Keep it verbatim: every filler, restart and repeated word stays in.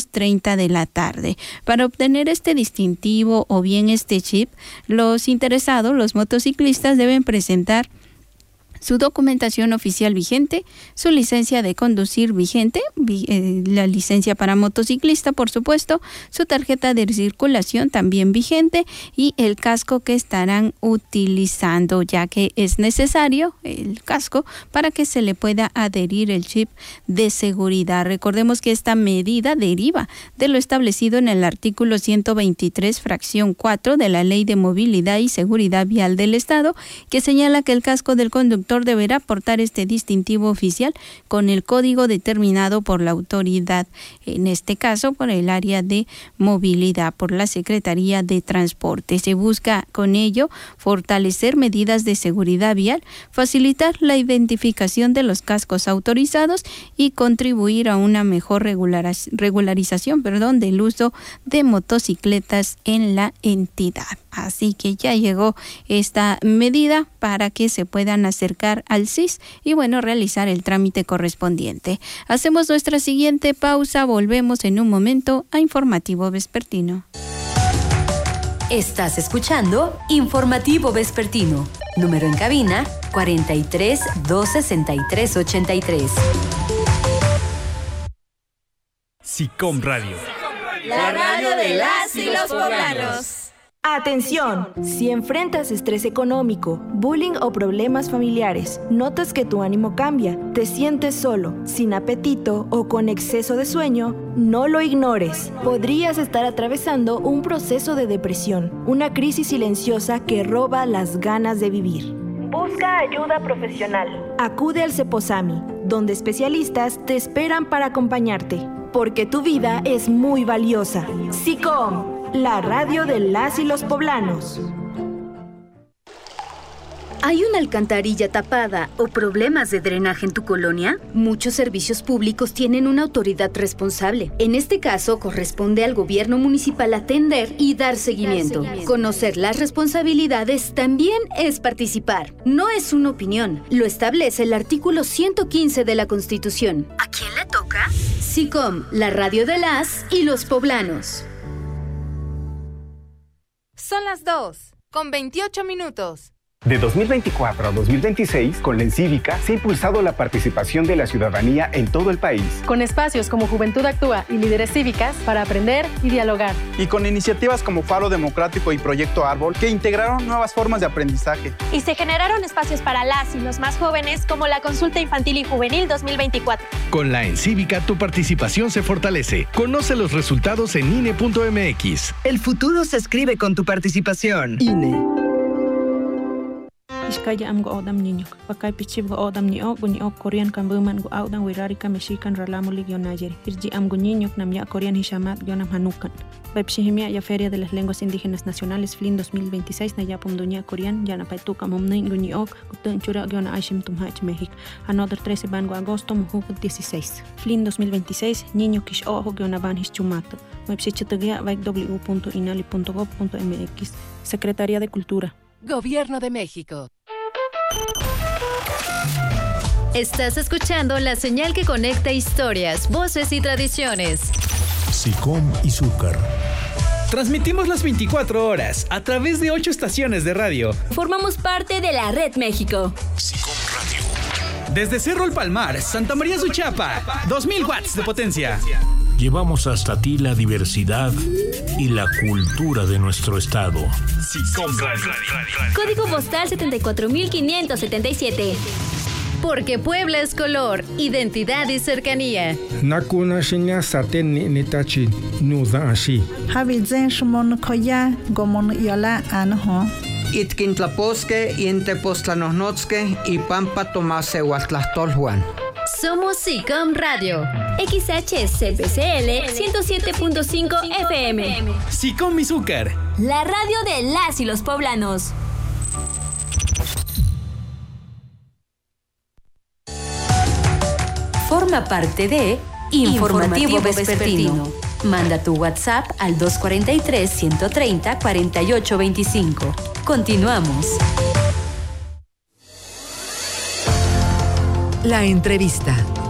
treinta de la tarde. Para obtener este distintivo o bien este chip, los interesados, los motociclistas, deben presentar su documentación oficial vigente, su licencia de conducir vigente, vi, eh, la licencia para motociclista, por supuesto, su tarjeta de circulación también vigente y el casco que estarán utilizando, ya que es necesario el casco para que se le pueda adherir el chip de seguridad. Recordemos que esta medida deriva de lo establecido en el artículo ciento veintitrés, fracción cuatro de la Ley de Movilidad y Seguridad Vial del Estado, que señala que el casco del conductor deberá portar este distintivo oficial con el código determinado por la autoridad, en este caso por el área de movilidad, por la Secretaría de Transporte. Se busca con ello fortalecer medidas de seguridad vial, facilitar la identificación de los cascos autorizados y contribuir a una mejor regulariz- regularización perdón, del uso de motocicletas en la entidad. Así que ya llegó esta medida para que se puedan acercar al C I S y bueno, realizar el trámite correspondiente. Hacemos nuestra siguiente pausa, volvemos en un momento a Informativo Vespertino. Estás escuchando Informativo Vespertino. Número en cabina cuarenta y tres, dos sesenta y tres, ochenta y tres. SICOM Radio. La radio de las y los poblanos. Atención, si enfrentas estrés económico, bullying o problemas familiares, notas que tu ánimo cambia, te sientes solo, sin apetito o con exceso de sueño, no lo ignores. Podrías estar atravesando un proceso de depresión, una crisis silenciosa que roba las ganas de vivir. Busca ayuda profesional. Acude al Ceposami, donde especialistas te esperan para acompañarte, porque tu vida es muy valiosa. SICOM, la radio de las y los poblanos. ¿Hay una alcantarilla tapada o problemas de drenaje en tu colonia? Muchos servicios públicos tienen una autoridad responsable. En este caso, corresponde al gobierno municipal atender y dar seguimiento. Dar seguimiento. Conocer las responsabilidades también es participar. No es una opinión. Lo establece el artículo ciento quince de la Constitución. ¿A quién le toca? SICOM, la radio de las y los poblanos. Son las dos, con veintiocho minutos. De dos mil veinticuatro a dos mil veintiséis, con la Encívica se ha impulsado la participación de la ciudadanía en todo el país. Con espacios como Juventud Actúa y Líderes Cívicas para aprender y dialogar. Y con iniciativas como Faro Democrático y Proyecto Árbol que integraron nuevas formas de aprendizaje. Y se generaron espacios para las y los más jóvenes como la Consulta Infantil y Juvenil dos mil veinticuatro. Con la Encívica tu participación se fortalece. Conoce los resultados en I N E punto M X. El futuro se escribe con tu participación. I N E. Iskaya am go odam niño, pakay pichib go odam niño, go niño Korean kan buman go audan wirari ka mexican ralamu lig yonayeri. Irji am go niño nam ya Korean hishamat yonam hanukan. Pepshihimia ya Feria de las Lenguas Indígenas Nacionales F L I N dos mil veintiséis na ya pomduña Korean ya na paituka momnin go niño, go tunchura yona aishim tumhach México. Another trece bango agosto mujuk dieciséis. F L I N dos mil veintiséis niño kish ojo yona ban hischumato. Website vaik w punto inali punto gov punto m x. Secretaría de Cultura. Gobierno de México. Estás escuchando la señal que conecta historias, voces y tradiciones. SICOM y Zúcar. Transmitimos las veinticuatro horas a través de ocho estaciones de radio. Formamos parte de la Red México. SICOM Radio. Desde Cerro El Palmar, Santa María Suchapa, dos mil watts de potencia. Llevamos hasta ti la diversidad y la cultura de nuestro estado. SICOM Radio. Código postal setenta y cuatro mil quinientos setenta y siete. Porque Puebla es color, identidad y cercanía. Nakuna shinya saten ni nitachi nuda ashi. Habizen shmon koya gomon yola anho. Itkintlaposque y Entepoztlanohnotske y Pampa Tomase Huatlastolhuan. Somos SICOM Radio. X H C P C L ciento siete punto cinco F M. SICOM y Zúcar. La radio de las y los poblanos. Forma parte de Informativo, Informativo Vespertino. Vespertino. Manda tu WhatsApp al dos cuatro tres, uno tres cero, cuatro ocho dos cinco. Continuamos. La entrevista.